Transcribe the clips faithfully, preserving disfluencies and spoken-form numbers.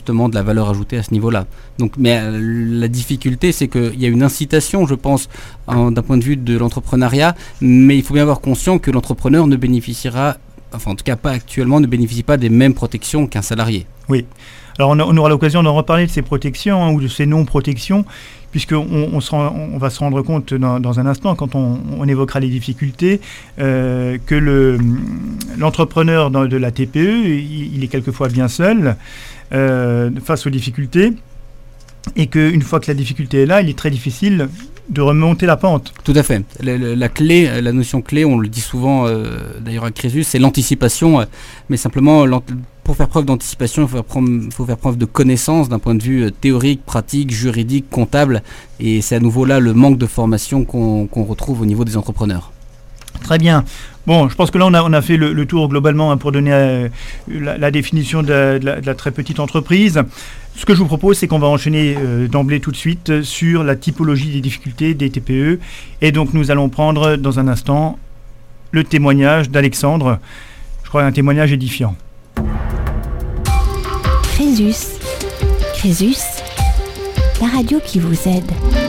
justement de la valeur ajoutée à ce niveau-là. Donc, mais euh, la difficulté, c'est qu'il y a une incitation, je pense, en, d'un point de vue de l'entrepreneuriat, mais il faut bien avoir conscience que l'entrepreneur ne bénéficiera, enfin en tout cas pas actuellement, ne bénéficie pas des mêmes protections qu'un salarié. Oui. Alors on, a, on aura l'occasion d'en reparler de ces protections hein, ou de ces non-protections, puisqu'on on, se rend, on va se rendre compte dans, dans un instant, quand on, on évoquera les difficultés, euh, que le, l'entrepreneur de la T P E, il, il est quelquefois bien seul euh, face aux difficultés, et qu'une fois que la difficulté est là, il est très difficile de remonter la pente. Tout à fait. La, la, la clé, la notion clé, on le dit souvent euh, d'ailleurs à Crésus, c'est l'anticipation, euh, mais simplement pour faire preuve d'anticipation, il faut faire preuve, faut faire preuve de connaissance d'un point de vue théorique, pratique, juridique, comptable, et c'est à nouveau là le manque de formation qu'on, qu'on retrouve au niveau des entrepreneurs. Très bien. Bon, je pense que là, on a, on a fait le, le tour globalement hein, pour donner euh, la, la définition de la, de, la, de la très petite entreprise. Ce que je vous propose, c'est qu'on va enchaîner euh, d'emblée tout de suite sur la typologie des difficultés des T P E. Et donc, nous allons prendre dans un instant le témoignage d'Alexandre. Je crois un témoignage édifiant. Crésus. Crésus, la radio qui vous aide.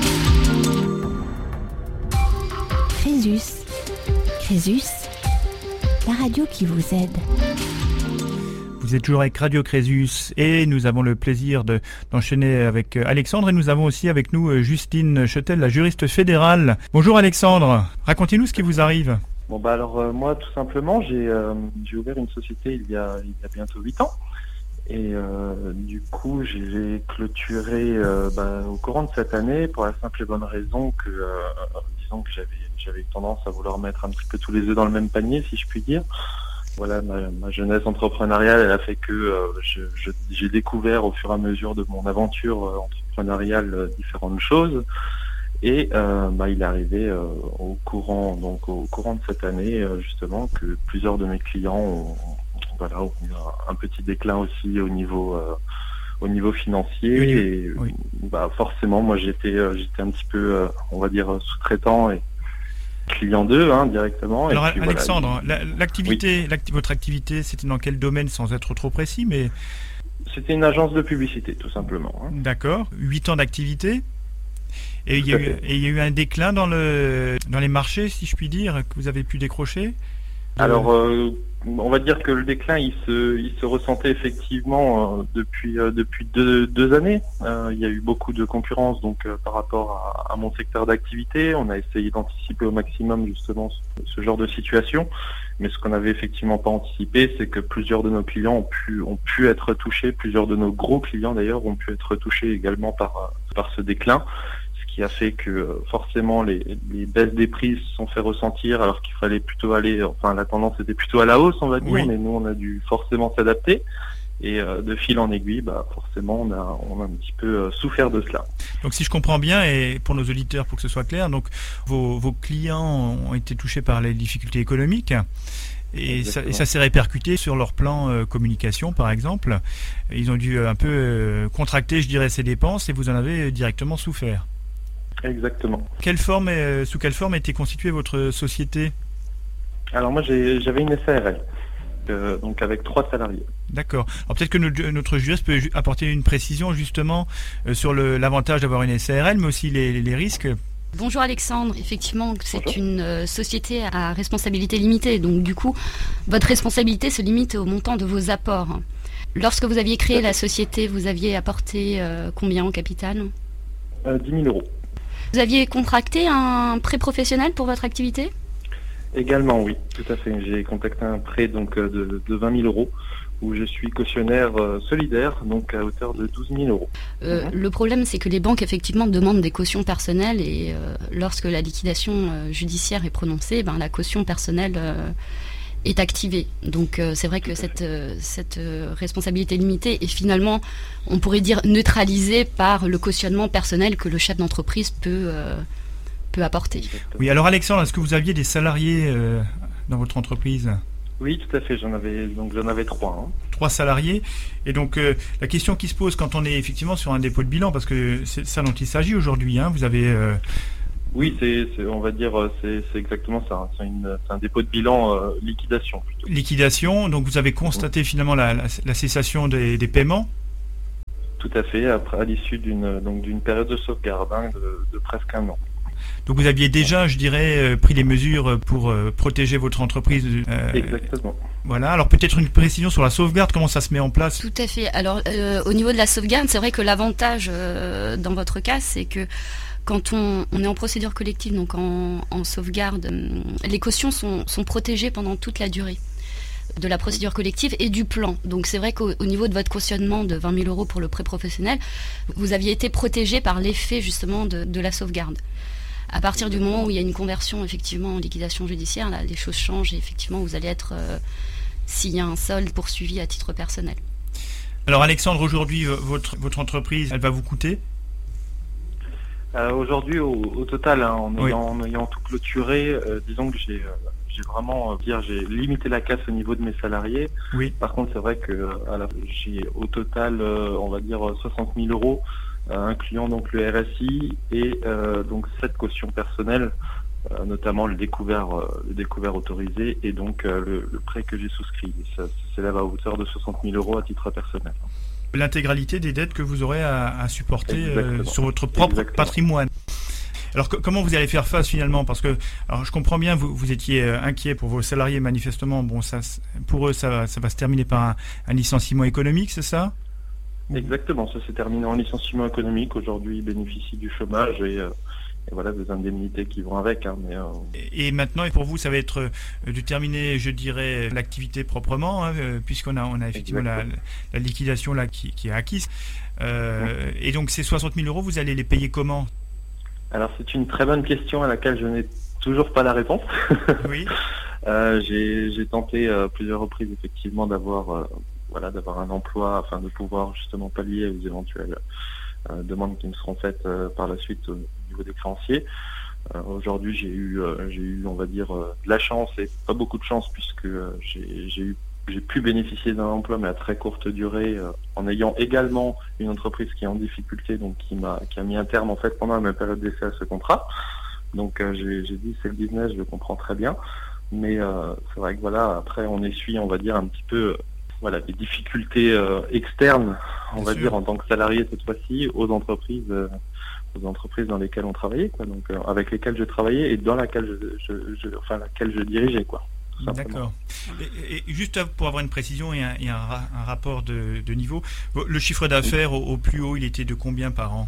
Crésus. Crésus, la radio qui vous aide. Vous êtes toujours avec Radio Crésus et nous avons le plaisir de, d'enchaîner avec Alexandre et nous avons aussi avec nous Justine Chetel, la juriste fédérale. Bonjour Alexandre, racontez-nous ce qui vous arrive. Bon bah alors euh, moi tout simplement j'ai, euh, j'ai ouvert une société il y a, il y a bientôt huit ans et euh, du coup j'ai clôturé euh, bah, au courant de cette année pour la simple et bonne raison que euh, disons que j'avais, j'avais eu tendance à vouloir mettre un petit peu tous les œufs dans le même panier si je puis dire. Voilà, ma, ma jeunesse entrepreneuriale, elle a fait que euh, je, je, j'ai découvert au fur et à mesure de mon aventure euh, entrepreneuriale euh, différentes choses. Et euh, bah, il est arrivé euh, au courant, donc au courant de cette année, euh, justement, que plusieurs de mes clients ont, voilà, ont eu un, un petit déclin aussi au niveau, euh, au niveau financier. Oui, et oui. Bah, forcément, moi, j'étais, euh, j'étais un petit peu, euh, on va dire, sous-traitant et client d'eux hein, directement. Alors et puis, Alexandre, voilà, la, l'activité, oui. l'acti- votre activité, c'était dans quel domaine sans être trop précis, mais c'était une agence de publicité tout simplement. Hein. D'accord, huit ans d'activité. Et il y a eu, et il y a eu un déclin dans le dans les marchés, si je puis dire, que vous avez pu décrocher. Alors, euh, on va dire que le déclin, il se, il se ressentait effectivement euh, depuis euh, depuis deux, deux années. Euh, il y a eu beaucoup de concurrence, donc euh, par rapport à, à mon secteur d'activité, on a essayé d'anticiper au maximum justement ce, ce genre de situation. Mais ce qu'on n'avait effectivement pas anticipé, c'est que plusieurs de nos clients ont pu ont pu être touchés, plusieurs de nos gros clients d'ailleurs ont pu être touchés également par par ce déclin. Qui a fait que forcément les, les baisses des prix se sont fait ressentir alors qu'il fallait plutôt aller, enfin la tendance était plutôt à la hausse on va dire, oui. Mais nous on a dû forcément s'adapter et euh, de fil en aiguille, bah forcément on a, on a un petit peu euh, souffert de cela. Donc si je comprends bien, et pour nos auditeurs pour que ce soit clair, donc vos, vos clients ont été touchés par les difficultés économiques. Et ça, et ça s'est répercuté sur leur plan euh, communication, par exemple. Ils ont dû un peu euh, contracter, je dirais, ces dépenses et vous en avez directement souffert. Exactement. Quelle forme, euh, sous quelle forme était constituée votre société ? Alors moi j'ai, j'avais une S A R L, euh, donc avec trois salariés. D'accord. Alors peut-être que notre, notre juriste peut apporter une précision justement euh, sur le, l'avantage d'avoir une S A R L, mais aussi les, les risques. Bonjour Alexandre, effectivement c'est Bonjour. une euh, société à responsabilité limitée, donc du coup votre responsabilité se limite au montant de vos apports. Lorsque vous aviez créé la société, vous aviez apporté euh, combien en capital ? euh, dix mille euros. Vous aviez contracté un prêt professionnel pour votre activité ? Également, oui, tout à fait. J'ai contacté un prêt donc de, de vingt mille euros où je suis cautionnaire euh, solidaire, donc à hauteur de douze mille euros. Euh, mmh. Le problème, c'est que les banques, effectivement, demandent des cautions personnelles et euh, lorsque la liquidation euh, judiciaire est prononcée, ben, la caution personnelle euh, est activée. Donc euh, c'est vrai que cette, euh, cette euh, responsabilité limitée est finalement, on pourrait dire, neutralisée par le cautionnement personnel que le chef d'entreprise peut, euh, peut apporter. Oui, alors Alexandre, est-ce que vous aviez des salariés euh, dans votre entreprise ? Oui, tout à fait, j'en avais, donc j'en avais trois. Hein. Trois salariés. Et donc euh, la question qui se pose quand on est effectivement sur un dépôt de bilan, parce que c'est ça dont il s'agit aujourd'hui, hein, vous avez... Euh, Oui, c'est, c'est, on va dire, c'est, c'est exactement ça. C'est, une, c'est un dépôt de bilan euh, liquidation plutôt. Liquidation. Donc vous avez constaté finalement la, la, la cessation des, des paiements. Tout à fait, après, à l'issue d'une, donc, d'une période de sauvegarde hein, de, de presque un an. Donc vous aviez déjà, je dirais, pris les mesures pour euh, protéger votre entreprise. Euh, Exactement. Voilà, alors peut-être une précision sur la sauvegarde, comment ça se met en place? Tout à fait. Alors euh, au niveau de la sauvegarde, c'est vrai que l'avantage euh, dans votre cas, c'est que quand on, on est en procédure collective, donc en, en sauvegarde, les cautions sont, sont protégées pendant toute la durée de la procédure collective et du plan. Donc c'est vrai qu'au au niveau de votre cautionnement de vingt mille euros pour le prêt professionnel, vous aviez été protégé par l'effet justement de, de la sauvegarde. À partir du moment où il y a une conversion effectivement en liquidation judiciaire, là, les choses changent et effectivement vous allez être, euh, s'il y a un solde, poursuivi à titre personnel. Alors Alexandre, aujourd'hui, votre, votre entreprise, elle va vous coûter? euh, Aujourd'hui, au, au total, hein, en, oui. ayant, en ayant tout clôturé, euh, disons que j'ai... Euh, J'ai vraiment euh, dire j'ai limité la casse au niveau de mes salariés. Oui. Par contre, c'est vrai que euh, à la, j'ai au total, euh, on va dire soixante mille euros, euh, incluant donc le R S I et euh, donc sept cautions personnelles, euh, notamment le découvert, euh, le découvert autorisé et donc euh, le, le prêt que j'ai souscrit. Ça, ça s'élève à hauteur de soixante mille euros à titre personnel. L'intégralité des dettes que vous aurez à, à supporter euh, sur votre propre Exactement. patrimoine. Alors que, comment vous allez faire face finalement? Parce que, alors je comprends bien, vous, vous étiez euh, inquiet pour vos salariés manifestement. Bon, ça, pour eux, ça, va, ça va se terminer par un, un licenciement économique, c'est ça? Exactement, ça s'est terminé en licenciement économique. Aujourd'hui, ils bénéficient du chômage et, euh, et voilà des indemnités qui vont avec. Hein, mais, euh... Et maintenant, et pour vous, ça va être euh, de terminer, je dirais, l'activité proprement, hein, euh, puisqu'on a, on a effectivement la, la liquidation là qui, qui est acquise. Euh, mmh. Et donc ces soixante mille euros, vous allez les payer comment? Alors c'est une très bonne question à laquelle je n'ai toujours pas la réponse. Oui. euh, j'ai, j'ai tenté euh, plusieurs reprises effectivement d'avoir, euh, voilà, d'avoir un emploi afin de pouvoir justement pallier aux éventuelles euh, demandes qui me seront faites euh, par la suite au niveau des créanciers. Euh, aujourd'hui j'ai eu, euh, j'ai eu, on va dire, euh, de la chance et pas beaucoup de chance puisque euh, j'ai, j'ai eu J'ai pu bénéficier d'un emploi, mais à très courte durée, euh, en ayant également une entreprise qui est en difficulté, donc qui m'a qui a mis un terme en fait pendant ma période d'essai à ce contrat. Donc euh, j'ai, j'ai dit c'est le business, je le comprends très bien, mais euh, c'est vrai que voilà, après on essuie, on va dire un petit peu, euh, voilà, des difficultés euh, externes, on Bien va sûr. dire en tant que salarié cette fois-ci, aux entreprises, euh, aux entreprises dans lesquelles on travaillait, quoi, donc euh, avec lesquelles je travaillais et dans laquelle je, je, je enfin laquelle je dirigeais, quoi. D'accord. Et, et juste pour avoir une précision et un, et un, un rapport de, de niveau, le chiffre d'affaires au, au plus haut, il était de combien par an?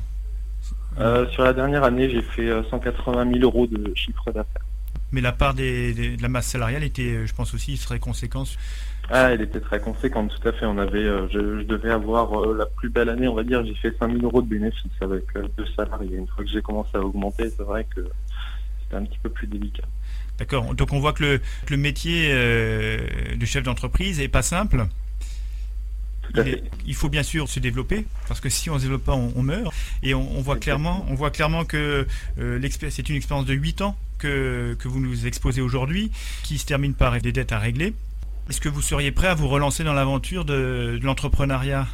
euh, Sur la dernière année, j'ai fait cent quatre-vingt mille euros de chiffre d'affaires. Mais la part des, des, de la masse salariale était, je pense aussi, très conséquente. Ah, elle était très conséquente, tout à fait. On avait, euh, je, je devais avoir euh, la plus belle année, on va dire, j'ai fait cinq mille euros de bénéfices avec euh, deux salariés. Une fois que j'ai commencé à augmenter, c'est vrai que c'était un petit peu plus délicat. D'accord, donc on voit que le, que le métier euh, de chef d'entreprise n'est pas simple. Tout à Il, fait. est, il faut bien sûr se développer, parce que si on ne se développe pas, on, on meurt. Et on, on, voit clairement, on voit clairement que euh, c'est une expérience de huit ans que, que vous nous exposez aujourd'hui, qui se termine par des dettes à régler. Est-ce que vous seriez prêt à vous relancer dans l'aventure de, de l'entrepreneuriat?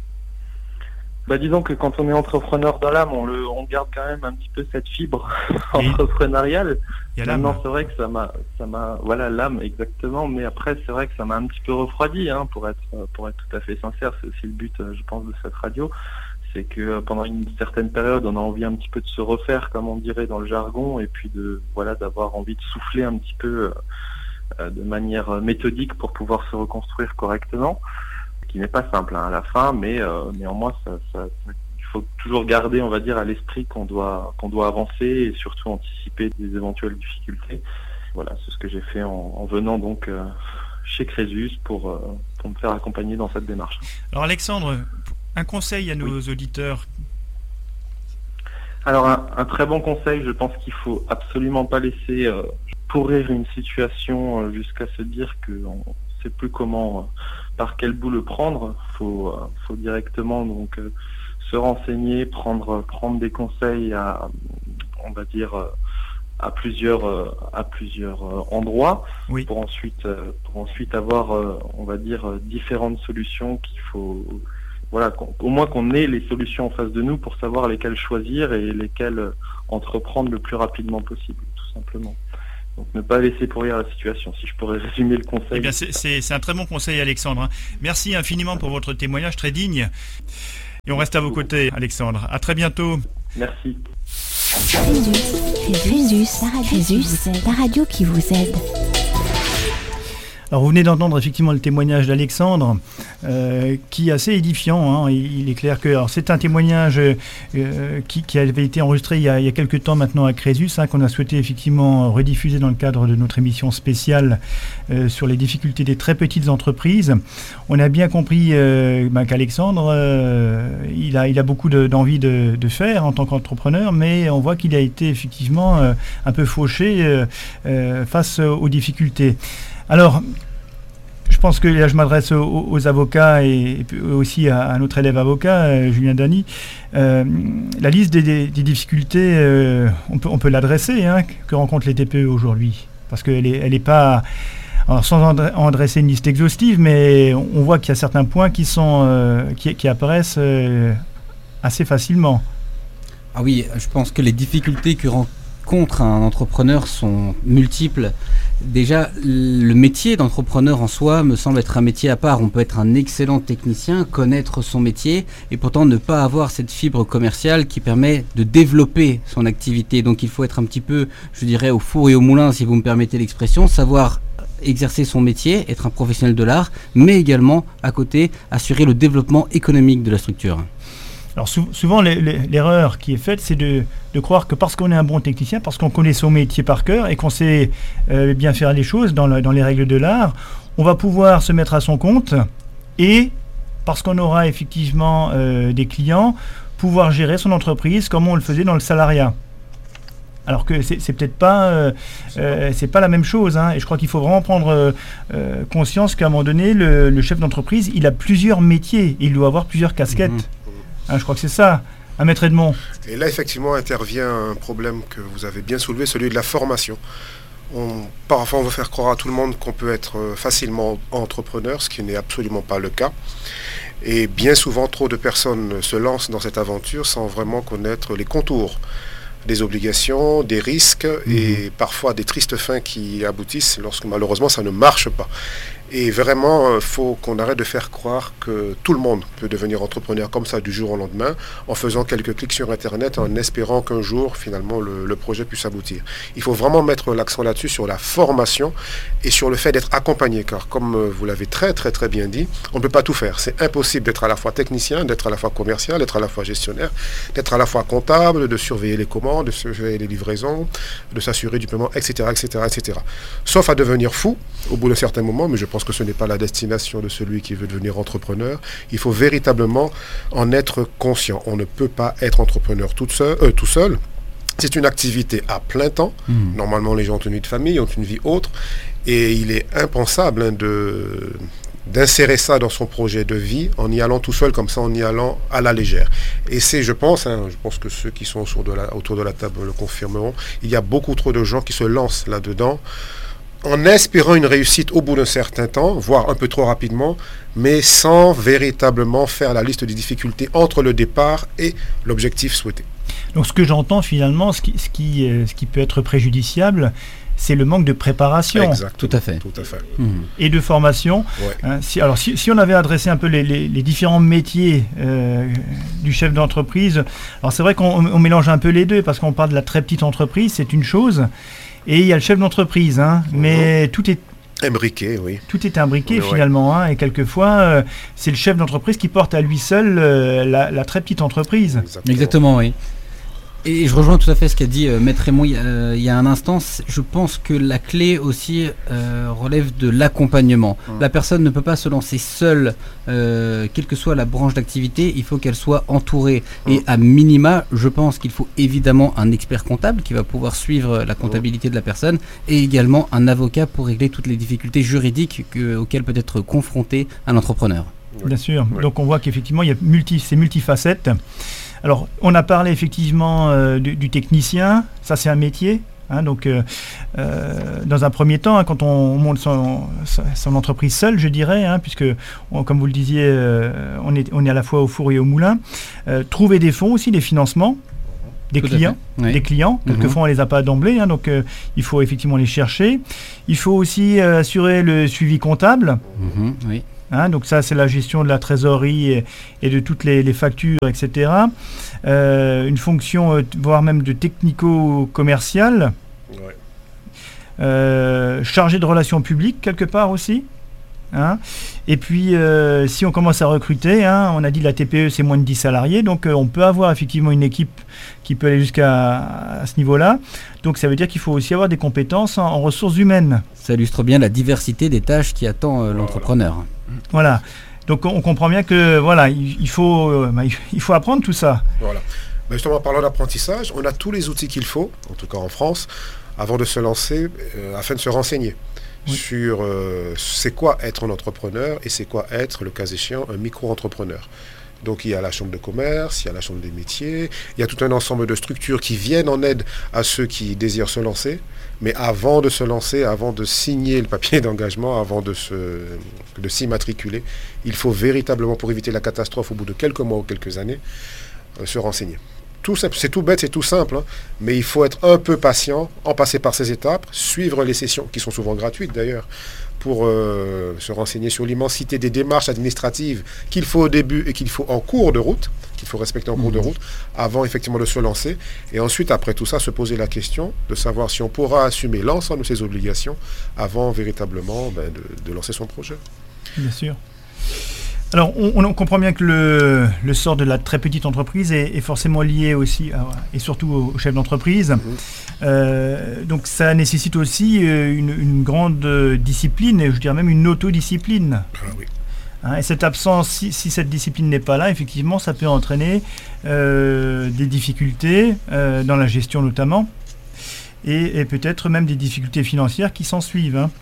Bah, disons que quand on est entrepreneur dans l'âme, on, le, on garde quand même un petit peu cette fibre entrepreneuriale. Il y a l'âme. Maintenant, c'est vrai que ça m'a, ça m'a, voilà, l'âme exactement. Mais après, c'est vrai que ça m'a un petit peu refroidi, hein, pour être, pour être tout à fait sincère. C'est aussi le but, je pense, de cette radio, c'est que pendant une certaine période, on a envie un petit peu de se refaire, comme on dirait dans le jargon, et puis de, voilà, d'avoir envie de souffler un petit peu euh, de manière méthodique pour pouvoir se reconstruire correctement. Qui n'est pas simple hein, à la fin, mais euh, néanmoins, ça, ça, ça, il faut toujours garder, on va dire, à l'esprit qu'on doit qu'on doit avancer et surtout anticiper des éventuelles difficultés. Voilà, c'est ce que j'ai fait en, en venant donc euh, chez Crésus pour, euh, pour me faire accompagner dans cette démarche. Alors Alexandre, un conseil à nos oui. auditeurs. Alors un, un très bon conseil, je pense qu'il faut absolument pas laisser euh, pourrir une situation euh, jusqu'à se dire que on, sait plus comment, euh, par quel bout le prendre. Faut, euh, faut directement donc euh, se renseigner, prendre, prendre des conseils à, on va dire, euh, à plusieurs, euh, à plusieurs euh, endroits, oui. pour ensuite, euh, pour ensuite avoir, euh, on va dire, euh, différentes solutions qu'il faut, voilà, au moins qu'on ait les solutions en face de nous pour savoir lesquelles choisir et lesquelles entreprendre le plus rapidement possible, tout simplement. Donc ne pas laisser pourrir la situation, si je pourrais résumer le conseil. Eh bien, c'est, c'est, c'est un très bon conseil, Alexandre. Merci infiniment pour votre témoignage très digne. Et on reste à vos côtés, Alexandre. À très bientôt. Merci. Crésus, Crésus, la radio, Crésus, la radio qui vous aide. Alors vous venez d'entendre effectivement le témoignage d'Alexandre, euh, qui est assez édifiant. Hein. Il, il est clair que alors, c'est un témoignage euh, qui, qui avait été enregistré il y a, il y a quelques temps maintenant à Crésus, hein, qu'on a souhaité effectivement rediffuser dans le cadre de notre émission spéciale euh, sur les difficultés des très petites entreprises. On a bien compris euh, ben, qu'Alexandre, euh, il, a, il a beaucoup de, d'envie de, de faire en tant qu'entrepreneur, mais on voit qu'il a été effectivement euh, un peu fauché euh, euh, face aux difficultés. Alors, je pense que là, je m'adresse aux, aux avocats et, et aussi à, à notre élève avocat, euh, Julien Dany. Euh, la liste des, des, des difficultés, euh, on peut, on peut l'adresser, hein, que rencontrent les T P E aujourd'hui. Parce qu'elle n'est elle est pas... Alors, sans en dresser une liste exhaustive, mais on, on voit qu'il y a certains points qui, sont, euh, qui, qui apparaissent euh, assez facilement. Ah oui, je pense que les difficultés que rencontre un entrepreneur sont multiples. Déjà, le métier d'entrepreneur en soi me semble être un métier à part. On peut être un excellent technicien, connaître son métier et pourtant ne pas avoir cette fibre commerciale qui permet de développer son activité. Donc il faut être un petit peu, je dirais, au four et au moulin, si vous me permettez l'expression, savoir exercer son métier, être un professionnel de l'art, mais également, à côté, assurer le développement économique de la structure. Alors sou- souvent, les, les, l'erreur qui est faite, c'est de, de croire que parce qu'on est un bon technicien, parce qu'on connaît son métier par cœur et qu'on sait euh, bien faire les choses dans, le, dans les règles de l'art, on va pouvoir se mettre à son compte et, parce qu'on aura effectivement euh, des clients, pouvoir gérer son entreprise comme on le faisait dans le salariat. Alors que c'est, c'est peut-être pas, euh, euh, c'est pas la même chose, hein, et je crois qu'il faut vraiment prendre euh, conscience qu'à un moment donné, le, le chef d'entreprise, il a plusieurs métiers, il doit avoir plusieurs casquettes. Mmh. Hein, je crois que c'est ça, à Maître Edmond. Et là, effectivement, intervient un problème que vous avez bien soulevé, celui de la formation. On, parfois, on veut faire croire à tout le monde qu'on peut être facilement entrepreneur, ce qui n'est absolument pas le cas. Et bien souvent, trop de personnes se lancent dans cette aventure sans vraiment connaître les contours des obligations, des risques mmh. et parfois des tristes fins qui aboutissent lorsque malheureusement ça ne marche pas. Et vraiment, il faut qu'on arrête de faire croire que tout le monde peut devenir entrepreneur comme ça du jour au lendemain, en faisant quelques clics sur Internet, en espérant qu'un jour, finalement, le, le projet puisse aboutir. Il faut vraiment mettre l'accent là-dessus, sur la formation et sur le fait d'être accompagné, car comme vous l'avez très très très bien dit, on ne peut pas tout faire. C'est impossible d'être à la fois technicien, d'être à la fois commercial, d'être à la fois gestionnaire, d'être à la fois comptable, de surveiller les commandes, de surveiller les livraisons, de s'assurer du paiement, et cetera, et cetera, et cetera. Sauf à devenir fou au bout d'un certain moment, mais je pense que ce n'est pas la destination de celui qui veut devenir entrepreneur. Il faut véritablement en être conscient. On ne peut pas être entrepreneur tout seul. Euh, tout seul. C'est une activité à plein temps. Mmh. Normalement, les gens ont une vie de famille, ont une vie autre. Et il est impensable hein, de... d'insérer ça dans son projet de vie en y allant tout seul, comme ça, en y allant à la légère. Et c'est, je pense, hein, je pense que ceux qui sont autour de, la, autour de la table le confirmeront, il y a beaucoup trop de gens qui se lancent là-dedans en espérant une réussite au bout d'un certain temps, voire un peu trop rapidement, mais sans véritablement faire la liste des difficultés entre le départ et l'objectif souhaité. Donc ce que j'entends finalement, ce qui, ce qui, euh, ce qui peut être préjudiciable, c'est le manque de préparation. Exact. Tout à fait. Tout à fait. Mmh. Et de formation. Ouais. Hein, si, alors si, si on avait adressé un peu les, les, les différents métiers euh, du chef d'entreprise, alors c'est vrai qu'on on mélange un peu les deux, parce qu'on parle de la très petite entreprise, c'est une chose, et il y a le chef d'entreprise, hein, mmh. mais tout est imbriqué, oui. Tout est imbriqué oui, finalement, hein, et quelquefois, euh, c'est le chef d'entreprise qui porte à lui seul euh, la, la très petite entreprise. Exactement, Exactement oui. Et je rejoins tout à fait ce qu'a dit euh, Maître Raymond il, euh, il y a un instant. Je pense que la clé aussi euh, relève de l'accompagnement. Mmh. La personne ne peut pas se lancer seule, euh, quelle que soit la branche d'activité, il faut qu'elle soit entourée. Mmh. Et à minima, je pense qu'il faut évidemment un expert comptable qui va pouvoir suivre la comptabilité mmh. de la personne, et également un avocat pour régler toutes les difficultés juridiques que, auxquelles peut être confronté un entrepreneur. Bien sûr. Oui. Donc on voit qu'effectivement, il y a multi, c'est multifacettes. Alors, on a parlé effectivement euh, du, du technicien, ça c'est un métier. Hein, donc, euh, euh, dans un premier temps, hein, quand on monte son, son entreprise seul, je dirais, hein, puisque, on, comme vous le disiez, euh, on, est, on est à la fois au four et au moulin, euh, trouver des fonds aussi, des financements, des Tout clients, oui. des clients. Quelquefois, mm-hmm. on ne les a pas d'emblée, hein, donc euh, il faut effectivement les chercher. Il faut aussi euh, assurer le suivi comptable. Mm-hmm, oui. Hein, donc ça, c'est la gestion de la trésorerie et, et de toutes les, les factures, et cetera. Euh, une fonction, euh, voire même de technico-commercial. Ouais. Euh, chargé de relations publiques, quelque part aussi. Hein. Et puis, euh, si on commence à recruter, hein, on a dit la T P E, c'est moins de dix salariés, donc euh, on peut avoir effectivement une équipe qui peut aller jusqu'à à ce niveau-là. Donc ça veut dire qu'il faut aussi avoir des compétences en, en ressources humaines. Ça illustre bien la diversité des tâches qui attend euh, l'entrepreneur. Voilà. Donc on comprend bien que voilà, il, il, faut, euh, bah, il faut apprendre tout ça. Voilà. Mais justement, en parlant d'apprentissage, on a tous les outils qu'il faut, en tout cas en France, avant de se lancer, euh, afin de se renseigner. Oui. Sur euh, c'est quoi être un entrepreneur et c'est quoi être, le cas échéant, un micro-entrepreneur. Donc il y a la chambre de commerce, il y a la chambre des métiers, il y a tout un ensemble de structures qui viennent en aide à ceux qui désirent se lancer. Mais avant de se lancer, avant de signer le papier d'engagement, avant de, se, de s'immatriculer, il faut véritablement, pour éviter la catastrophe au bout de quelques mois ou quelques années, euh, se renseigner. Tout simple, c'est tout bête, c'est tout simple, hein, mais il faut être un peu patient, en passer par ces étapes, suivre les sessions, qui sont souvent gratuites d'ailleurs, pour euh, se renseigner sur l'immensité des démarches administratives qu'il faut au début et qu'il faut en cours de route, qu'il faut respecter en cours mmh. de route, avant effectivement de se lancer. Et ensuite, après tout ça, se poser la question de savoir si on pourra assumer l'ensemble de ses obligations avant véritablement ben, de, de lancer son projet. Bien sûr. Alors, on, on comprend bien que le, le sort de la très petite entreprise est, est forcément lié aussi, à, et surtout au, au chef d'entreprise. Mmh. Euh, donc, ça nécessite aussi une, une grande discipline, et je dirais même une autodiscipline. Ah oui. Hein, et cette absence, si, si cette discipline n'est pas là, effectivement, ça peut entraîner euh, des difficultés, euh, dans la gestion notamment, et, et peut-être même des difficultés financières qui s'en suivent. Hein.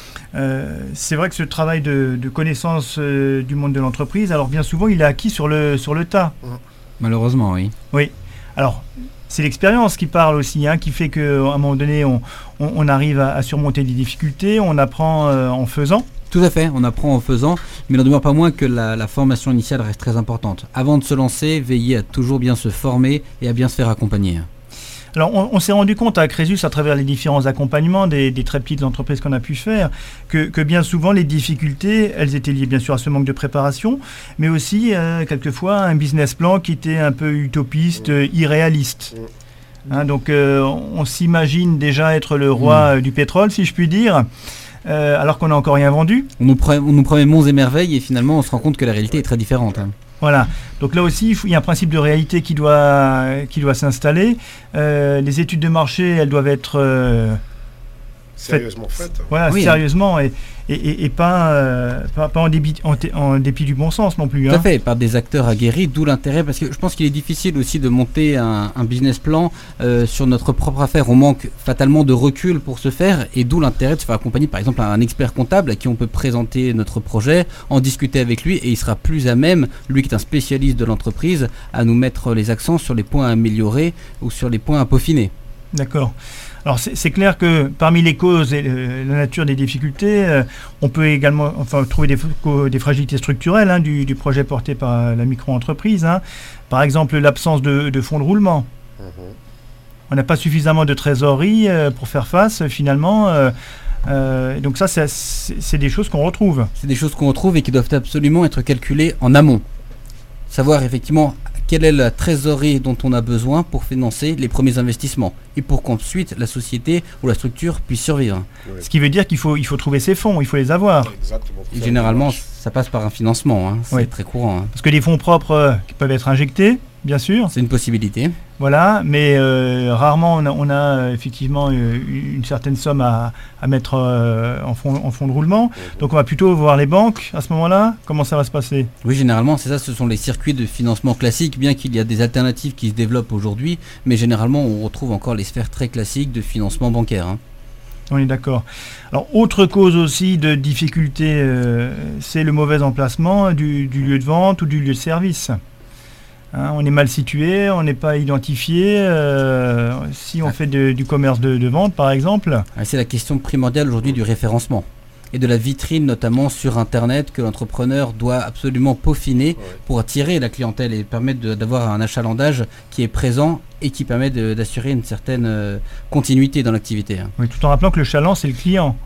Euh, c'est vrai que ce travail de, de connaissance euh, du monde de l'entreprise, alors bien souvent, il est acquis sur le, sur le tas. Malheureusement, oui. Oui. Alors, c'est l'expérience qui parle aussi, hein, qui fait qu'à un moment donné, on, on, on arrive à, à surmonter des difficultés, on apprend euh, en faisant. Tout à fait, on apprend en faisant, mais il n'en demeure pas moins que la, la formation initiale reste très importante. Avant de se lancer, veillez à toujours bien se former et à bien se faire accompagner. Alors, on, on s'est rendu compte à Crésus, à travers les différents accompagnements des, des très petites entreprises qu'on a pu faire, que, que bien souvent, les difficultés, elles étaient liées bien sûr à ce manque de préparation, mais aussi, euh, quelquefois, un business plan qui était un peu utopiste, euh, irréaliste. Hein, donc, euh, on, on s'imagine déjà être le roi mmh. du pétrole, si je puis dire, euh, alors qu'on n'a encore rien vendu. On nous, pré- on nous promet monts et merveilles, et finalement, on se rend compte que la réalité est très différente. Hein. Voilà, donc là aussi, il, faut, il y a un principe de réalité qui doit, qui doit s'installer. Euh, les études de marché, elles doivent être euh, sérieusement faites. Faites. Voilà, oui, sérieusement, et, et, et, et pas, euh, pas, pas en, débit, en, t- en dépit du bon sens non plus. Tout hein. à fait, par des acteurs aguerris, d'où l'intérêt, parce que je pense qu'il est difficile aussi de monter un, un business plan euh, sur notre propre affaire. On manque fatalement de recul pour ce faire, et d'où l'intérêt de se faire accompagner par exemple un expert comptable à qui on peut présenter notre projet, en discuter avec lui, et il sera plus à même, lui qui est un spécialiste de l'entreprise, à nous mettre les accents sur les points à améliorer ou sur les points à peaufiner. D'accord. Alors c'est, c'est clair que parmi les causes et le, la nature des difficultés, euh, on peut également enfin, trouver des, des fragilités structurelles hein, du, du projet porté par la micro-entreprise. Hein. Par exemple, l'absence de, de fonds de roulement. Mmh. On n'a pas suffisamment de trésorerie euh, pour faire face finalement. Euh, euh, donc ça, c'est, c'est, c'est des choses qu'on retrouve. C'est des choses qu'on retrouve et qui doivent absolument être calculées en amont. Savoir effectivement quelle est la trésorerie dont on a besoin pour financer les premiers investissements et pour qu'ensuite la société ou la structure puisse survivre. Oui. Ce qui veut dire qu'il faut, il faut trouver ces fonds, il faut les avoir. Exactement. Et généralement, ça passe par un financement, hein. C'est oui. très courant. Hein. Parce que les fonds propres euh, qui peuvent être injectés, bien sûr. C'est une possibilité. Voilà, mais euh, rarement on a, on a euh, effectivement euh, une certaine somme à, à mettre euh, en, fond, en fond de roulement. Mmh. Donc on va plutôt voir les banques à ce moment-là. Comment ça va se passer ? Oui, généralement, c'est ça, ce sont les circuits de financement classiques, bien qu'il y a des alternatives qui se développent aujourd'hui, mais généralement on retrouve encore les sphères très classiques de financement bancaire. Hein. On est d'accord. Alors, autre cause aussi de difficulté, euh, c'est le mauvais emplacement du, du lieu de vente ou du lieu de service. Hein, on est mal situé, on n'est pas identifié. Euh, si on ah. fait de, du commerce de, de vente, par exemple. Ah, c'est la question primordiale aujourd'hui du référencement et de la vitrine, notamment sur Internet, que l'entrepreneur doit absolument peaufiner ouais. pour attirer la clientèle et permettre de, d'avoir un achalandage qui est présent et qui permet de, d'assurer une certaine euh, continuité dans l'activité. Hein. Oui, tout en rappelant que le chaland, c'est le client.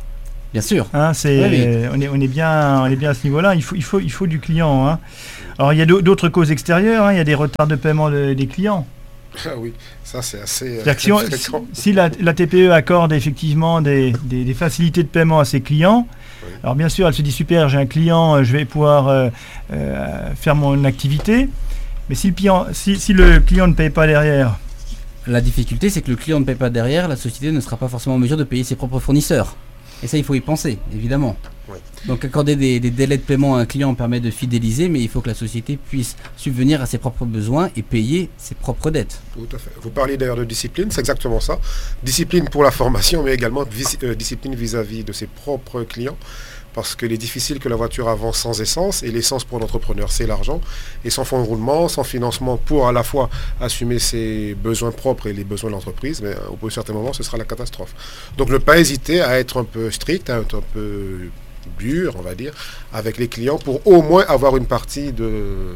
Bien sûr. Hein, c'est, oui, oui. On, est, on, est bien, on est bien à ce niveau-là. Il faut, il faut, il faut du client. Hein. Alors, il y a d'autres causes extérieures. Hein. Il y a des retards de paiement de, des clients. Ah oui, ça c'est assez euh, si, on, si, si la, la T P E accorde effectivement des, des, des facilités de paiement à ses clients, oui. Alors bien sûr, elle se dit super, j'ai un client, je vais pouvoir euh, euh, faire mon activité. Mais si le client, si, si le client ne paye pas derrière... La difficulté, c'est que le client ne paye pas derrière, la société ne sera pas forcément en mesure de payer ses propres fournisseurs. Et ça, il faut y penser, évidemment. Oui. Donc accorder des, des délais de paiement à un client permet de fidéliser, mais il faut que la société puisse subvenir à ses propres besoins et payer ses propres dettes. Tout à fait. Vous parlez d'ailleurs de discipline, c'est exactement ça. Discipline pour la formation, mais également vis- euh, discipline vis-à-vis de ses propres clients. Parce qu'il est difficile que la voiture avance sans essence, et l'essence pour l'entrepreneur, c'est l'argent. Et sans fonds de roulement, sans financement pour à la fois assumer ses besoins propres et les besoins de l'entreprise, mais au bout d'un certain moment, ce sera la catastrophe. Donc ne pas hésiter à être un peu strict, à être un peu dur, on va dire, avec les clients pour au moins avoir une partie de...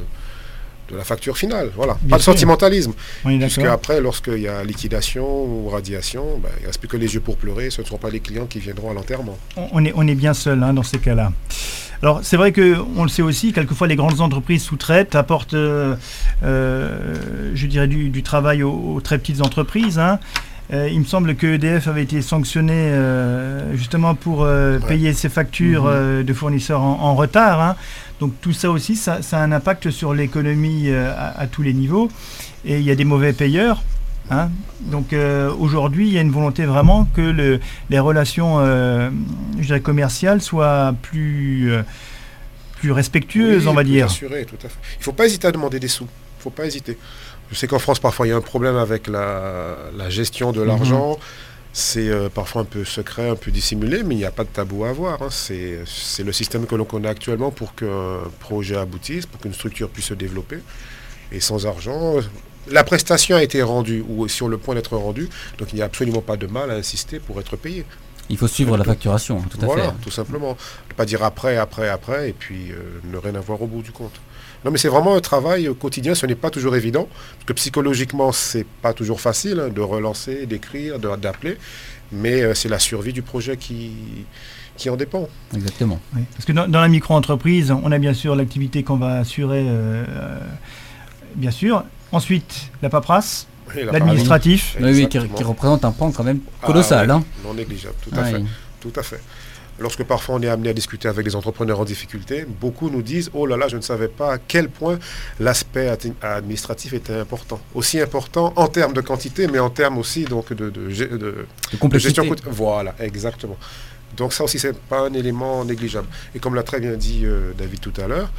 de la facture finale, voilà. Bien pas de sûr. Sentimentalisme. Puisque après, lorsqu'il y a liquidation ou radiation, ben, il ne reste plus que les yeux pour pleurer, ce ne seront pas les clients qui viendront à l'enterrement. On est, on est bien seul hein, dans ces cas-là. Alors c'est vrai qu'on le sait aussi, quelquefois les grandes entreprises sous-traitent, apportent, euh, euh, je dirais, du, du travail aux, aux très petites entreprises. Hein. Euh, il me semble que E D F avait été sanctionné euh, justement pour euh, ouais. payer ses factures mmh. euh, de fournisseurs en, en retard. Hein. Donc tout ça aussi, ça, ça a un impact sur l'économie euh, à, à tous les niveaux. Et il y a des mauvais payeurs. Hein. Donc euh, aujourd'hui, il y a une volonté vraiment que le, les relations euh, je dirais commerciales soient plus, euh, plus respectueuses, oui, on va dire. Assuré, tout à fait. Il ne faut pas hésiter à demander des sous. Il ne faut pas hésiter. Je sais qu'en France, parfois, il y a un problème avec la, la gestion de l'argent. Mmh. C'est euh, parfois un peu secret, un peu dissimulé, mais il n'y a pas de tabou à avoir. Hein. C'est, c'est le système que l'on connaît actuellement pour qu'un projet aboutisse, pour qu'une structure puisse se développer. Et sans argent, la prestation a été rendue, ou sur le point d'être rendue, donc il n'y a absolument pas de mal à insister pour être payé. Il faut suivre la facturation, tout à voilà, fait. Voilà, tout simplement. Ne pas dire après, après, après, et puis euh, ne rien avoir au bout du compte. Non, mais c'est vraiment un travail quotidien, ce n'est pas toujours évident, parce que psychologiquement, c'est pas toujours facile hein, de relancer, d'écrire, de, d'appeler, mais euh, c'est la survie du projet qui, qui en dépend. Exactement. Oui, parce que dans, dans la micro-entreprise, on a bien sûr l'activité qu'on va assurer, euh, euh, bien sûr. Ensuite, la paperasse, oui, la l'administratif. Oui, oui qui, qui représente un pan quand même colossal. Ah, hein. oui, non négligeable, tout à ah, fait. Oui. Tout à fait. Lorsque parfois on est amené à discuter avec des entrepreneurs en difficulté, beaucoup nous disent « Oh là là, je ne savais pas à quel point l'aspect administratif était important. » Aussi important en termes de quantité, mais en termes aussi donc, de, de, de, de, de complexité. De gestion. Voilà, exactement. Donc ça aussi, ce n'est pas un élément négligeable. Et comme l'a très bien dit euh, David tout à l'heure,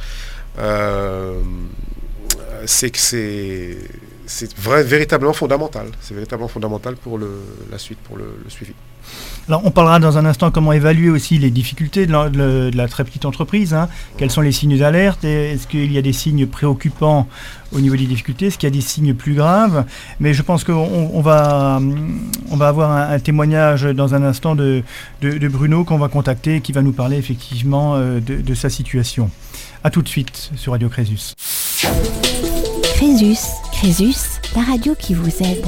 euh, c'est que c'est, c'est vrai, véritablement fondamental. C'est véritablement fondamental pour le, la suite, pour le, le suivi. Alors, on parlera dans un instant comment évaluer aussi les difficultés de la, de la très petite entreprise. Hein. Quels sont les signes d'alerte? Est-ce qu'il y a des signes préoccupants au niveau des difficultés? Est-ce qu'il y a des signes plus graves? Mais je pense qu'on on va, on va avoir un, un témoignage dans un instant de, de, de Bruno qu'on va contacter, qui va nous parler effectivement de, de sa situation. A tout de suite sur Radio Crésus. Crésus, Crésus, la radio qui vous aide.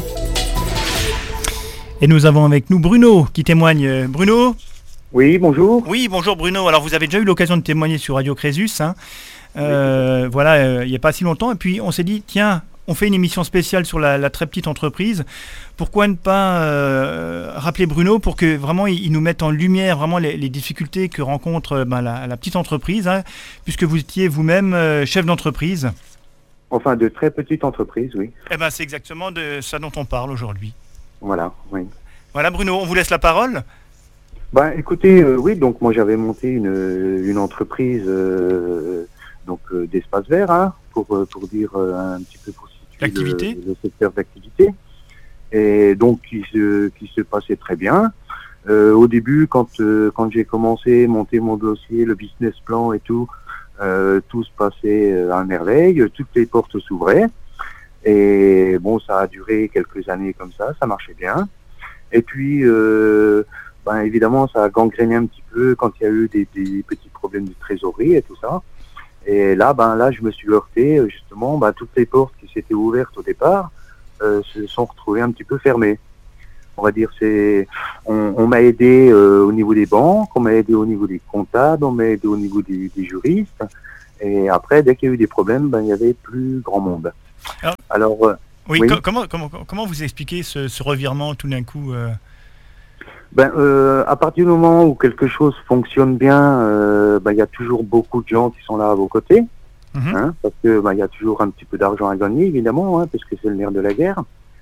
Et nous avons avec nous Bruno qui témoigne. Bruno ? Oui, bonjour. Oui, bonjour Bruno. Alors vous avez déjà eu l'occasion de témoigner sur Radio Crésus. Hein. Euh, oui. Voilà, euh, il n'y a pas si longtemps. Et puis on s'est dit, tiens, on fait une émission spéciale sur la, la très petite entreprise. Pourquoi ne pas euh, rappeler Bruno pour que vraiment il, il nous mette en lumière vraiment les, les difficultés que rencontre ben, la, la petite entreprise, hein, puisque vous étiez vous-même euh, chef d'entreprise. Enfin, de très petite entreprise, oui. Eh ben, c'est exactement de ça dont on parle aujourd'hui. Voilà, oui. Voilà Bruno, on vous laisse la parole. Ben, écoutez, euh, oui, donc moi j'avais monté une, une entreprise euh, donc euh, d'espace vert, hein, pour, pour dire euh, un petit peu pour situer le, le secteur d'activité. Et donc qui se, qui se passait très bien. Euh, au début, quand, euh, quand j'ai commencé, monter mon dossier, le business plan et tout, euh, tout se passait à merveille, toutes les portes s'ouvraient. Et bon, ça a duré quelques années comme ça, ça marchait bien. Et puis, euh, ben évidemment, ça a gangréné un petit peu quand il y a eu des, des petits problèmes de trésorerie et tout ça. Et là, ben là, je me suis heurté, justement, ben, toutes les portes qui s'étaient ouvertes au départ euh, se sont retrouvées un petit peu fermées. On va dire, c'est, on, on m'a aidé euh, au niveau des banques, on m'a aidé au niveau des comptables, on m'a aidé au niveau des, des juristes. Et après, dès qu'il y a eu des problèmes, ben, il y avait plus grand monde. Alors, Alors euh, oui, oui. Co- comment, comment, comment vous expliquez ce, ce revirement tout d'un coup euh... Ben, euh, à partir du moment où quelque chose fonctionne bien, euh, ben, il y a toujours beaucoup de gens qui sont là à vos côtés, mm-hmm. hein, parce que ben, il y a toujours un petit peu d'argent à gagner, évidemment, hein, parce que c'est le nerf de la guerre.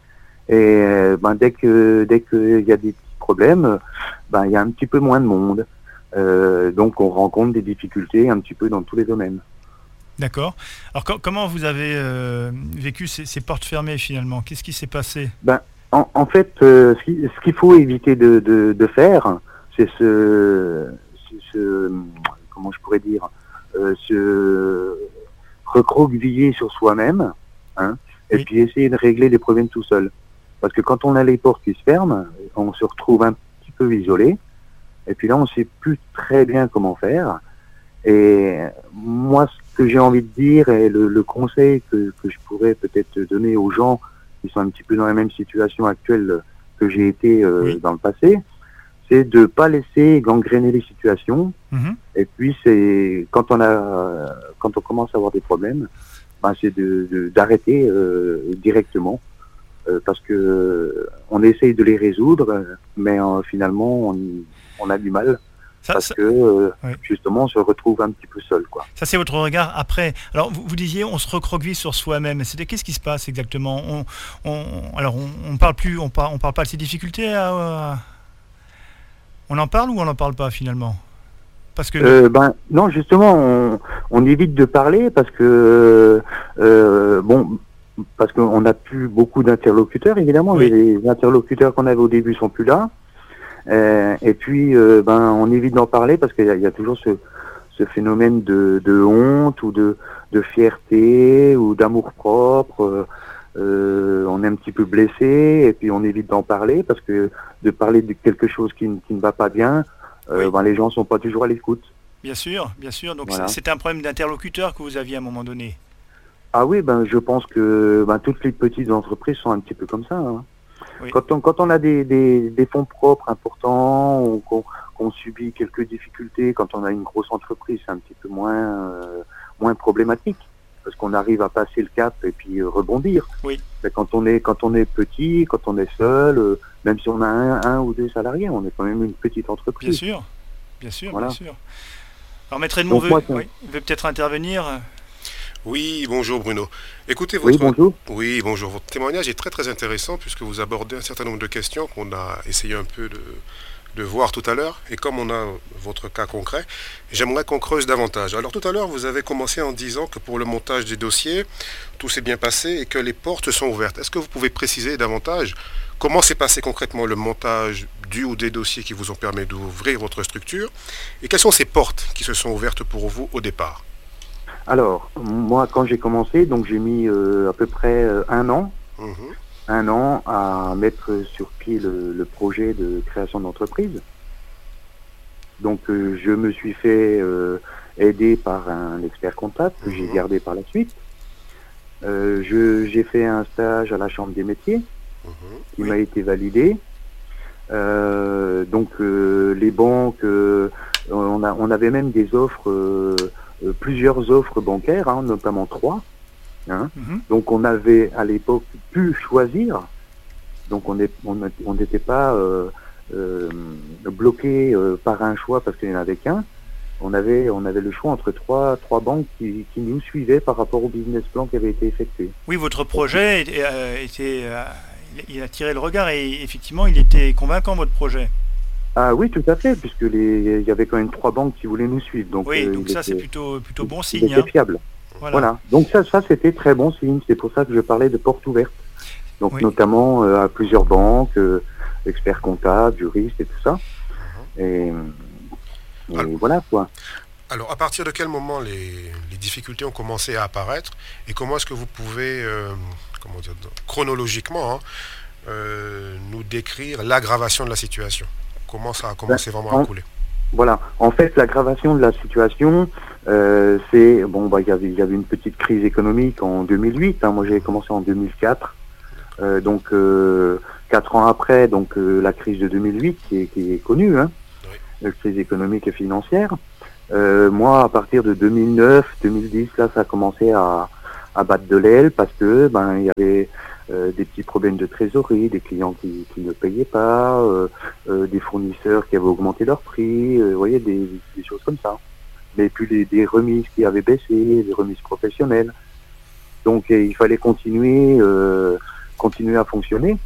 Et ben, dès que dès qu'il y a des petits problèmes, ben, il y a un petit peu moins de monde. Euh, donc on rencontre des difficultés un petit peu dans tous les domaines. D'accord. Alors co- comment vous avez euh, vécu ces, ces portes fermées finalement? Qu'est-ce qui s'est passé? Ben, en, en fait, euh, ce, qui, ce qu'il faut éviter de, de, de faire, c'est ce, ce, comment je pourrais dire, euh, se recroqueviller sur soi-même, hein, et oui. puis essayer de régler les problèmes tout seul. Parce que quand on a les portes qui se ferment, on se retrouve un petit peu isolé, et puis là, on ne sait plus très bien comment faire. Et moi, ce que j'ai envie de dire, et le, le conseil que, que je pourrais peut-être donner aux gens qui sont un petit peu dans la même situation actuelle que j'ai été euh, oui. dans le passé, c'est de pas laisser gangréner les situations. Mm-hmm. Et puis, c'est quand on a, quand on commence à avoir des problèmes, ben, c'est de, de, d'arrêter euh, directement. Euh, parce que euh, on essaye de les résoudre, mais euh, finalement on, on a du mal ça, parce ça, que euh, oui. justement on se retrouve un petit peu seul, quoi. Ça c'est votre regard après. Alors vous, vous disiez on se recroqueville sur soi-même. C'était qu'est-ce qui se passe exactement? On, on, alors on, on parle plus, on parle, on parle pas de ces difficultés. À, à... On en parle ou on n'en parle pas finalement? Parce que euh, ben non, justement on, on évite de parler parce que euh, bon. Parce qu'on n'a plus beaucoup d'interlocuteurs, évidemment. Oui. Les, les interlocuteurs qu'on avait au début sont plus là. Euh, et puis, euh, ben, on évite d'en parler parce qu'il y, y a toujours ce, ce phénomène de, de honte ou de, de fierté ou d'amour-propre. Euh, on est un petit peu blessé et puis on évite d'en parler parce que de parler de quelque chose qui, qui ne va pas bien, euh, oui. ben, les gens ne sont pas toujours à l'écoute. Bien sûr, bien sûr. Donc voilà. C'était un problème d'interlocuteur que vous aviez à un moment donné. Ah oui, ben je pense que ben, toutes les petites entreprises sont un petit peu comme ça. Hein. Oui. Quand on quand on a des, des, des fonds propres importants, ou qu'on, qu'on subit quelques difficultés, quand on a une grosse entreprise, c'est un petit peu moins euh, moins problématique parce qu'on arrive à passer le cap et puis euh, rebondir. Oui. Mais quand on est quand on est petit, quand on est seul, euh, même si on a un, un ou deux salariés, on est quand même une petite entreprise. Bien sûr, bien sûr, voilà. bien sûr. Alors Maître Edmond veut, moi, oui, veut peut-être intervenir. Oui, bonjour Bruno. Écoutez, votre... Oui, bonjour. Oui, bonjour. Votre témoignage est très très intéressant puisque vous abordez un certain nombre de questions qu'on a essayé un peu de, de voir tout à l'heure. Et comme on a votre cas concret, j'aimerais qu'on creuse davantage. Alors tout à l'heure, vous avez commencé en disant que pour le montage des dossiers, tout s'est bien passé et que les portes sont ouvertes. Est-ce que vous pouvez préciser davantage comment s'est passé concrètement le montage du ou des dossiers qui vous ont permis d'ouvrir votre structure? Et quelles sont ces portes qui se sont ouvertes pour vous au départ? Alors, moi, quand j'ai commencé, donc j'ai mis euh, à peu près euh, un an, mmh. un an à mettre sur pied le, le projet de création d'entreprise. Donc, euh, je me suis fait euh, aider par un expert comptable que mmh. j'ai gardé par la suite. Euh, je, j'ai fait un stage à la Chambre des métiers mmh. qui oui. m'a été validé. Euh, donc, euh, les banques, euh, on, a, on avait même des offres... Euh, Euh, plusieurs offres bancaires, hein, notamment trois. Hein. Mm-hmm. Donc on avait à l'époque pu choisir. Donc on n'était on pas euh, euh, bloqué euh, par un choix parce qu'il n'y en avait qu'un. On avait, on avait le choix entre trois, trois banques qui, qui nous suivaient par rapport au business plan qui avait été effectué. Oui, votre projet était, euh, était euh, il a tiré le regard et effectivement il était convaincant, votre projet. Ah oui, tout à fait, puisque les, il y avait quand même trois banques qui voulaient nous suivre. Donc, oui, euh, donc ça était, c'est plutôt, plutôt bon signe. Il était hein. fiable. Voilà. voilà. Donc ça, ça c'était très bon signe. C'est pour ça que je parlais de portes ouvertes. Donc oui. notamment euh, à plusieurs banques, euh, experts comptables, juristes et tout ça. Uh-huh. Et, et alors, voilà quoi. Alors à partir de quel moment les, les difficultés ont commencé à apparaître et comment est-ce que vous pouvez, euh, comment dire, chronologiquement, hein, euh, nous décrire l'aggravation de la situation? Comment ça a commencé ben, vraiment en, à couler? Voilà. En fait, l'aggravation de la situation, euh, c'est bon. Bah, il y avait, il y avait une petite crise économique en deux mille huit. Hein. Moi, j'ai commencé en deux mille quatre. Euh, donc euh, quatre ans après, donc euh, la crise de deux mille huit qui est, qui est connue, hein, oui. La crise économique et financière. Euh, moi, à partir de deux mille neuf, deux mille dix, là, ça a commencé à, à battre de l'aile parce que ben il y avait euh, des petits problèmes de trésorerie, des clients qui, qui ne payaient pas, euh, euh, des fournisseurs qui avaient augmenté leur prix, euh, vous voyez, des, des choses comme ça. Mais puis les, des remises qui avaient baissé, des remises professionnelles. Donc et il fallait continuer. Euh, continuer à fonctionner.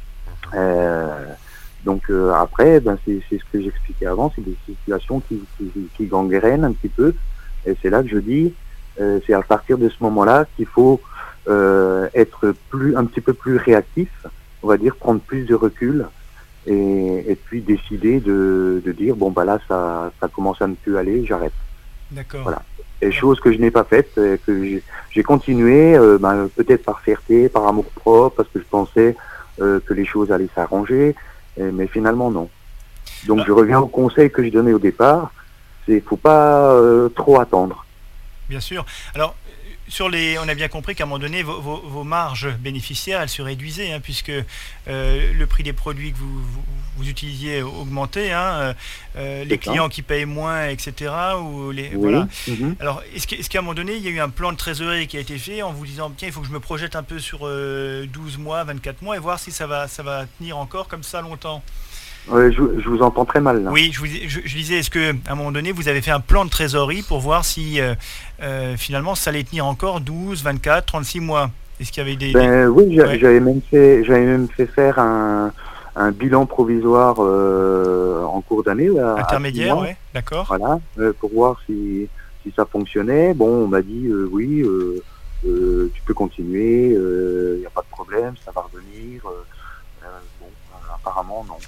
Euh, donc euh, après, ben, c'est, c'est ce que j'expliquais avant, c'est des situations qui, qui, qui gangrènent un petit peu. Et c'est là que je dis, euh, c'est à partir de ce moment-là qu'il faut euh, être plus, un petit peu plus réactif, on va dire prendre plus de recul et, et puis décider de, de dire bon bah là ça, ça commence à ne plus aller, j'arrête. D'accord. Voilà. Et chose que je n'ai pas faite, que j'ai, j'ai continué, euh, ben, peut-être par fierté, par amour propre, parce que je pensais euh, que les choses allaient s'arranger, et, mais finalement non. Donc ah. je reviens au conseil que je donnais au départ, c'est faut pas euh, trop attendre. Bien sûr. Alors, sur les, on a bien compris qu'à un moment donné, vos, vos, vos marges bénéficiaires, elles se réduisaient, hein, puisque euh, le prix des produits que vous, vous, vous utilisiez augmentait, hein, euh, les clients qui payent moins, et cetera. Ou les, oui. Voilà. Mm-hmm. Alors, est-ce, que, est-ce qu'à un moment donné, il y a eu un plan de trésorerie qui a été fait en vous disant, tiens, il faut que je me projette un peu sur euh, douze mois, vingt-quatre mois, et voir si ça va, ça va tenir encore comme ça longtemps? Euh, je, je vous entends très mal là. Oui, je, vous, je, je disais, est-ce qu'à un moment donné, vous avez fait un plan de trésorerie pour voir si euh, euh, finalement ça allait tenir encore douze, vingt-quatre, trente-six mois? Est-ce qu'il y avait des... Ben, des... Oui, ouais. j'avais, même fait, j'avais même fait faire un, un bilan provisoire euh, en cours d'année. À, Intermédiaire, oui, d'accord. Voilà, euh, pour voir si, si ça fonctionnait. Bon, on m'a dit euh, oui, euh, euh, tu peux continuer, il euh, n'y a pas de problème, ça va revenir. Euh, bon, apparemment non.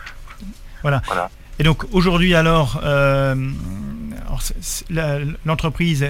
Voilà. voilà. Et donc aujourd'hui alors, euh, alors c'est, c'est, la, l'entreprise,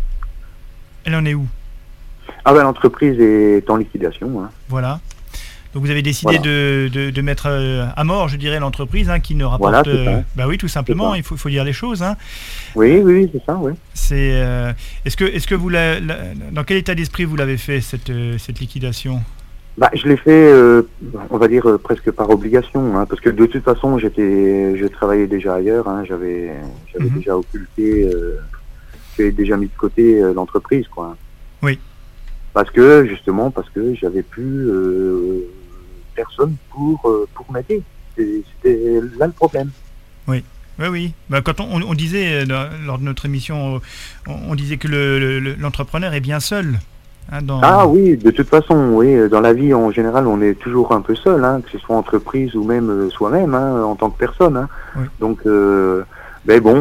elle en est où? Ah ben l'entreprise est en liquidation. Hein. Voilà. Donc vous avez décidé voilà. de, de, de mettre à mort, je dirais, l'entreprise hein, qui ne rapporte. Voilà, c'est ça. Bah oui, tout simplement. Il faut, il faut dire les choses. Hein. Oui, oui, c'est ça. Oui. C'est. Euh, est-ce que, est-ce que vous la, la, dans quel état d'esprit vous l'avez fait cette, cette liquidation? Bah, je l'ai fait, euh, on va dire euh, presque par obligation, hein, parce que de toute façon, j'étais, je travaillais déjà ailleurs, hein, j'avais, j'avais mm-hmm. déjà occulté, euh, j'avais déjà mis de côté euh, l'entreprise, quoi. Oui. Parce que justement, parce que j'avais plus euh, personne pour euh, pour m'aider. C'était, c'était là le problème. Oui. Oui, oui. Bah, quand on, on disait lors de notre émission, on, on disait que le, le, l'entrepreneur est bien seul. Hein, dans... Ah oui, de toute façon, oui. Dans la vie, en général, on est toujours un peu seul, hein, que ce soit entreprise ou même euh, soi-même, hein, en tant que personne. Hein. Oui. Donc, euh, ben bon,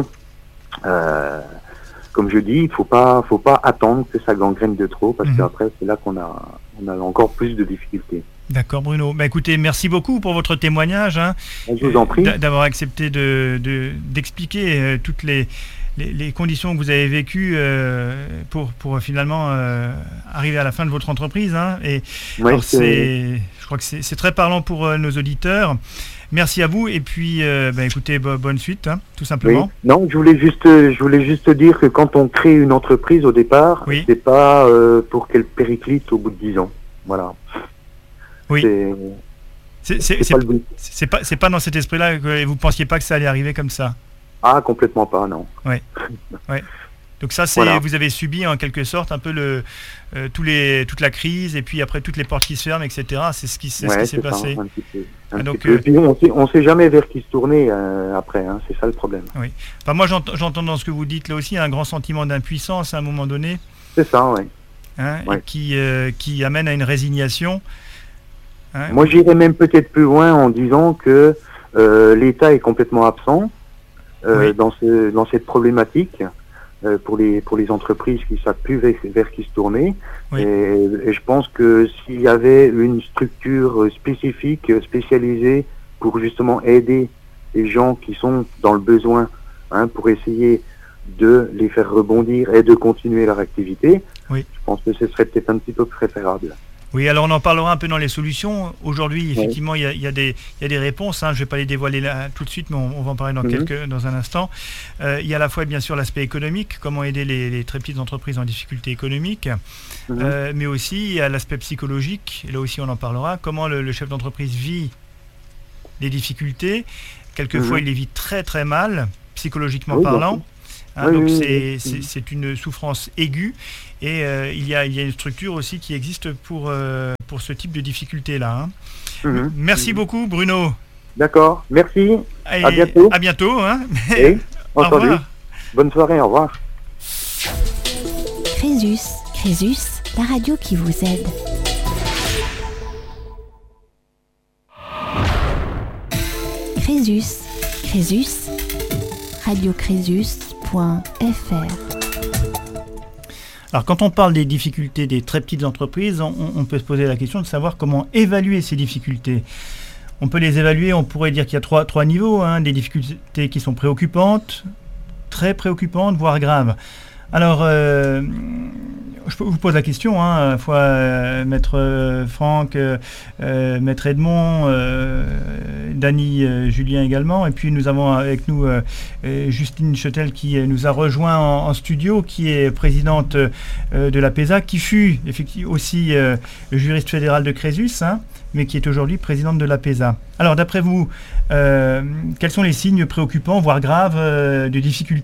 euh, comme je dis, il faut pas, faut pas attendre que ça gangrène de trop, parce mm-hmm. qu'après, c'est là qu'on a, on a encore plus de difficultés. D'accord, Bruno. Bah, écoutez, merci beaucoup pour votre témoignage. Hein, je vous en prie. D'avoir accepté de, de, d'expliquer euh, toutes les, les, les conditions que vous avez vécues euh, pour, pour finalement euh, arriver à la fin de votre entreprise. Hein. Et ouais, alors, c'est... c'est, je crois que c'est, c'est très parlant pour euh, nos auditeurs. Merci à vous et puis euh, bah, écoutez, bo- bonne suite, hein, tout simplement. Oui. Non, je voulais juste, je voulais juste dire que quand on crée une entreprise au départ, oui. c'est pas euh, pour qu'elle périclite au bout de dix ans. Voilà. Oui. C'est, c'est, c'est, c'est, c'est, pas, le c'est, pas, c'est pas dans cet esprit-là que vous pensiez pas que ça allait arriver comme ça? Ah, complètement pas, non. Oui. Ouais. Donc ça, c'est voilà. Vous avez subi en quelque sorte un peu le, euh, tous les, toute la crise et puis après toutes les portes qui se ferment, et cetera. C'est ce qui, c'est ouais, ce qui s'est passé. Un petit peu. Un ah, donc, petit peu. Euh, et puis on sait, on sait jamais vers qui se tourner euh, après. Hein, c'est ça le problème. Oui. Enfin, moi, j'entends, j'entends dans ce que vous dites là aussi un grand sentiment d'impuissance à un moment donné. C'est ça, oui. Hein, ouais. Et qui, euh, qui amène à une résignation. Hein. Moi, j'irais même peut-être plus loin en disant que euh, l'État est complètement absent euh, oui. dans, ce, dans cette problématique euh, pour les pour les entreprises qui ne savent plus vers, vers qui se tourner. Oui. Et, et je pense que s'il y avait une structure spécifique, spécialisée pour justement aider les gens qui sont dans le besoin, hein, pour essayer de les faire rebondir et de continuer leur activité, oui. je pense que ce serait peut-être un petit peu préférable. Oui, alors on en parlera un peu dans les solutions. Aujourd'hui, effectivement, il oui. y, y, y a des réponses. Hein. Je ne vais pas les dévoiler là tout de suite, mais on, on va en parler dans, mmh. quelques, dans un instant. Euh, il y a à la fois, bien sûr, l'aspect économique, comment aider les, les très petites entreprises en difficulté économique, mmh. euh, mais aussi il y a l'aspect psychologique. Et là aussi, on en parlera. Comment le, le chef d'entreprise vit les difficultés. Quelquefois, mmh. il les vit très très mal, psychologiquement oui, parlant. Hein, oui, donc oui, c'est, oui. c'est, c'est une souffrance aiguë et euh, il, y a, il y a une structure aussi qui existe pour, euh, pour ce type de difficultés-là. Hein. Mmh. Merci mmh. beaucoup Bruno. D'accord, merci. Et à bientôt. À bientôt. Hein. Oui, entendu. Au revoir. Bonne soirée, au revoir. Crésus, Crésus, la radio qui vous aide. Crésus, Crésus, radio crésus point f r. Alors quand on parle des difficultés des très petites entreprises, on, on peut se poser la question de savoir comment évaluer ces difficultés. On peut les évaluer, on pourrait dire qu'il y a trois, trois niveaux, hein, des difficultés qui sont préoccupantes, très préoccupantes, voire graves. Alors, euh, je vous pose la question, hein, à la fois euh, Maître euh, Franck, euh, euh, Maître Edmond, euh, Dany, euh, Julien également, et puis nous avons avec nous euh, Justine Chotel qui nous a rejoint en, en studio, qui est présidente euh, de l'APESA, qui fut effectivement aussi euh, juriste fédéral de Crésus, hein, mais qui est aujourd'hui présidente de l'APESA. Alors, d'après vous, euh, quels sont les signes préoccupants, voire graves, euh, de difficultés ?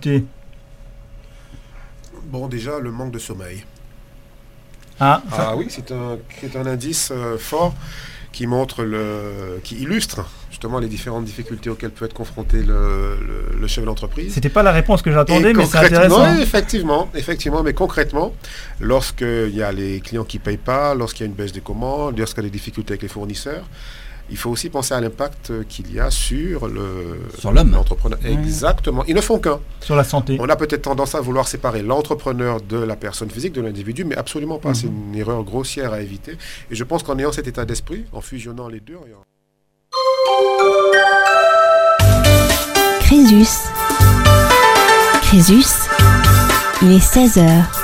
Bon, déjà, le manque de sommeil. Ah, ah oui, c'est un, c'est un indice euh, fort qui montre, le, qui illustre justement les différentes difficultés auxquelles peut être confronté le, le, le chef d'entreprise. C'était pas la réponse que j'attendais, mais c'est intéressant. Non, effectivement, effectivement, mais concrètement, lorsqu'il y a les clients qui ne payent pas, lorsqu'il y a une baisse des commandes, lorsqu'il y a des difficultés avec les fournisseurs, il faut aussi penser à l'impact qu'il y a sur le sur l'homme. L'entrepreneur. Mmh. Exactement. Ils ne font qu'un. Sur la santé. On a peut-être tendance à vouloir séparer l'entrepreneur de la personne physique, de l'individu, mais absolument pas. Mmh. C'est une erreur grossière à éviter. Et je pense qu'en ayant cet état d'esprit, en fusionnant les deux... Crésus. Crésus. Il est seize heures.